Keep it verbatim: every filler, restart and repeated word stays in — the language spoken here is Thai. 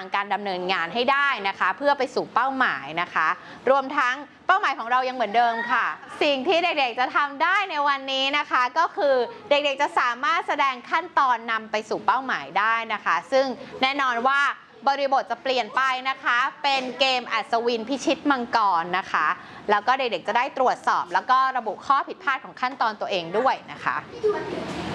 างการดำเนินงานให้ได้นะคะเพื่อไปสู่เป้าหมายนะคะรวมทั้งเป้าหมายของเรายังเหมือนเดิมค่ะสิ่งที่เด็กๆจะทำได้ในวันนี้นะคะก็คือเด็กๆจะสามารถแสดงขั้นตอนนำไปสู่เป้าหมายได้นะคะซึ่งแน่นอนว่าบริบทจะเปลี่ยนไปนะคะเป็นเกมอัศวินพิชิตมังกรนะคะแล้วก็เด็กๆจะได้ตรวจสอบแล้วก็ระบุข้อผิดพลาดของขั้นตอนตัวเองด้วยนะคะ